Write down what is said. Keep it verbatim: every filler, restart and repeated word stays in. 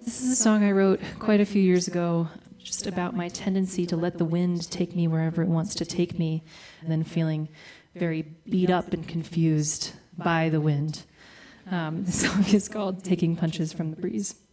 This is a song I wrote quite a few years ago, just about my tendency to let the wind take me wherever it wants to take me, and then feeling very beat up and confused by the wind. Um, the song is called Taking Punches from the Breeze.